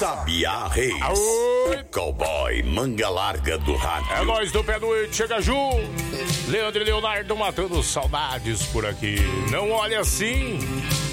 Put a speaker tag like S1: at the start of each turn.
S1: Sabiá Reis, o cowboy manga larga do rádio.
S2: É nóis do pé do oito, chega Ju. Leandro e Leonardo matando saudades por aqui. Não olha assim.